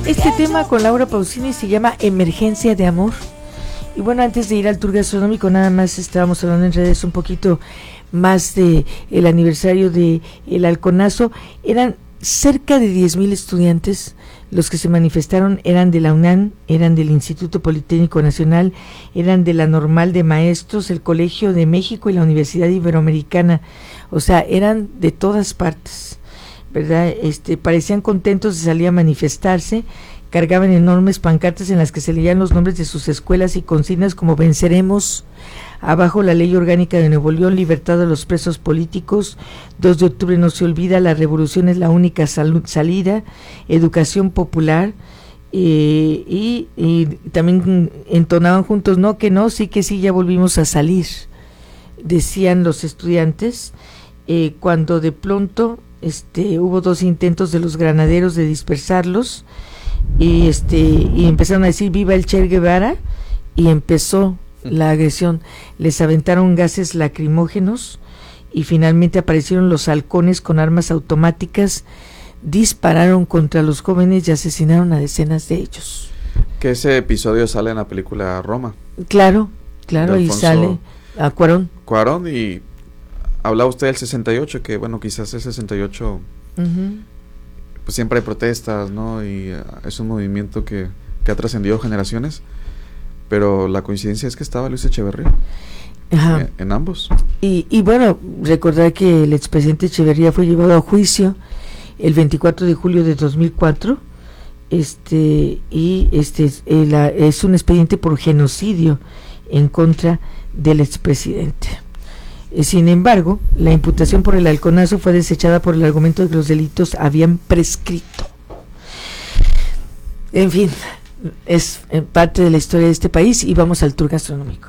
Este tema con Laura Pausini se llama Emergencia de Amor. Y bueno, antes de ir al tour gastronómico, nada más estábamos hablando en redes un poquito más de el aniversario de el Halconazo. Eran cerca de 10,000 estudiantes los que se manifestaron, eran de la UNAM, eran del Instituto Politécnico Nacional, eran de la Normal de Maestros, el Colegio de México y la Universidad Iberoamericana. O sea, eran de todas partes, ¿verdad? Parecían contentos de salir a manifestarse. Cargaban enormes pancartas en las que se leían los nombres de sus escuelas y consignas como venceremos, abajo la ley orgánica de Nuevo León, libertad a los presos políticos, 2 de octubre no se olvida, la revolución es la única salida, educación popular, y también entonaban juntos, no, que no, sí que sí, ya volvimos a salir, decían los estudiantes, cuando de pronto hubo 2 intentos de los granaderos de dispersarlos, y empezaron a decir viva el Che Guevara, y empezó la agresión. Les aventaron gases lacrimógenos y finalmente aparecieron los halcones con armas automáticas, dispararon contra los jóvenes y asesinaron a decenas de ellos. Que ese episodio sale en la película Roma. Claro, ahí sale a Cuarón, y hablaba usted del 68, que bueno, quizás el 68 pues siempre hay protestas, ¿no? Y es un movimiento que ha trascendido generaciones, pero la coincidencia es que estaba Luis Echeverría en ambos. Y bueno, recordar que el expresidente Echeverría fue llevado a juicio el 24 de julio de 2004, es un expediente por genocidio en contra del expresidente. Sin embargo, la imputación por el Halconazo fue desechada por el argumento de que los delitos habían prescrito. En fin, es parte de la historia de este país y vamos al tour gastronómico.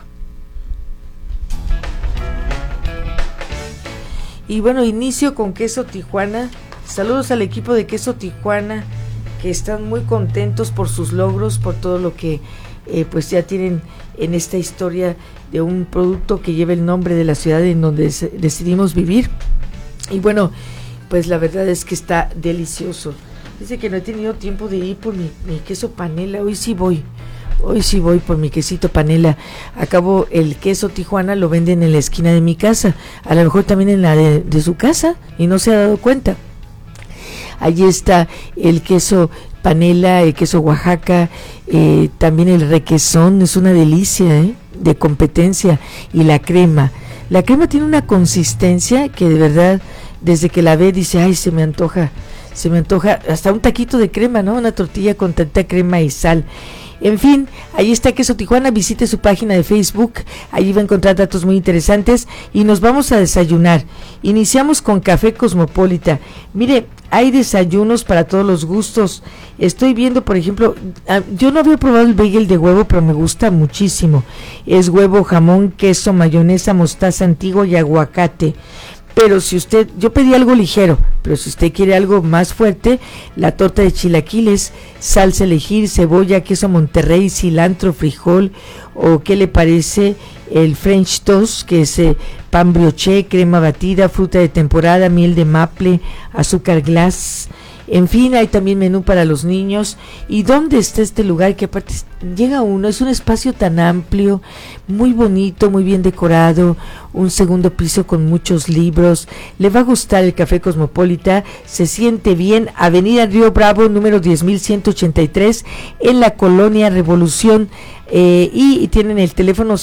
Y bueno, inicio con Queso Tijuana. Saludos al equipo de Queso Tijuana, que están muy contentos por sus logros, por todo lo que pues ya tienen en esta historia de un producto que lleva el nombre de la ciudad en donde decidimos vivir. Y bueno, pues la verdad es que está delicioso. Dice que no he tenido tiempo de ir por mi queso panela. Hoy sí voy por mi quesito panela. Acabo, el queso Tijuana lo venden en la esquina de mi casa, a lo mejor también en la de su casa, y no se ha dado cuenta. Allí está el queso panela, el queso Oaxaca, también el requesón, es una delicia, de competencia. Y la crema tiene una consistencia que de verdad, desde que la ve dice, ay, se me antoja hasta un taquito de crema, ¿no? Una tortilla con tanta crema y sal. En fin, ahí está Queso Tijuana, visite su página de Facebook, allí va a encontrar datos muy interesantes y nos vamos a desayunar. Iniciamos con Café Cosmopolita. Mire, hay desayunos para todos los gustos. Estoy viendo, por ejemplo, yo no había probado el bagel de huevo, pero me gusta muchísimo. Es huevo, jamón, queso, mayonesa, mostaza antigua y aguacate. Pero yo pedí algo ligero, pero si usted quiere algo más fuerte, la torta de chilaquiles, salsa elegir, cebolla, queso Monterrey, cilantro, frijol, o qué le parece el French toast, que es pan brioché, crema batida, fruta de temporada, miel de maple, azúcar glass. En fin, hay también menú para los niños. ¿Y dónde está este lugar? Que aparte llega uno, es un espacio tan amplio, muy bonito, muy bien decorado, un segundo piso con muchos libros. Le va a gustar el Café Cosmopolita, se siente bien. Avenida Río Bravo, número 10.183, en la Colonia Revolución. Y tienen el teléfono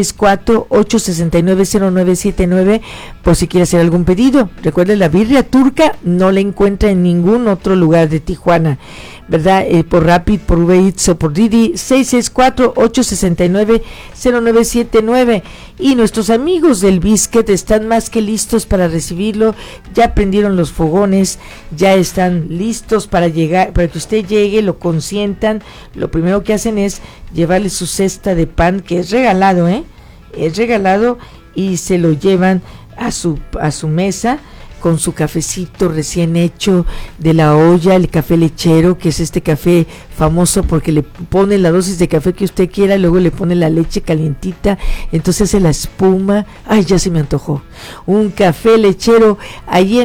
664-869-0979 por si quiere hacer algún pedido. Recuerden, la birria turca no la encuentra en ningún otro lugar de Tijuana, ¿verdad? Por Rapid, por Uber Eats o por Didi. 664-869-0979. Y nuestros amigos del Biscuit están más que listos para recibirlo. Ya prendieron los fogones, ya están listos para llegar, para que usted llegue, lo consientan. Lo primero que hacen es llevarle su cesta de pan, que es regalado, es regalado, y se lo llevan a su mesa con su cafecito recién hecho de la olla, el café lechero, que es este café famoso porque le pone la dosis de café que usted quiera, luego le pone la leche calientita, entonces hace la espuma. Ay, ya se me antojó un café lechero allí